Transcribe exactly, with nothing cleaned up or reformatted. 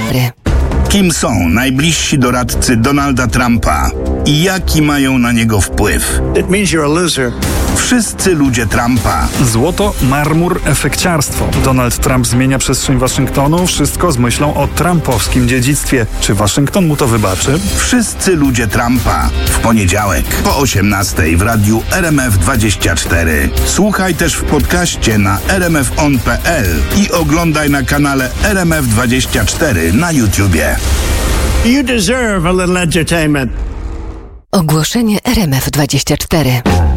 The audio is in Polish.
dobry. Kim są najbliżsi doradcy Donalda Trumpa i jaki mają na niego wpływ? It means you're a loser. Wszyscy ludzie Trumpa. Złoto, marmur, efekciarstwo. Donald Trump zmienia przestrzeń Waszyngtonu. Wszystko z myślą o trumpowskim dziedzictwie. Czy Waszyngton mu to wybaczy? Wszyscy ludzie Trumpa. W poniedziałek po osiemnastej w radiu R M F dwadzieścia cztery. Słuchaj też w podcaście na r m f on kropka p l i oglądaj na kanale R M F dwadzieścia cztery na YouTubie. You deserve a little entertainment. Ogłoszenie R M F dwadzieścia cztery.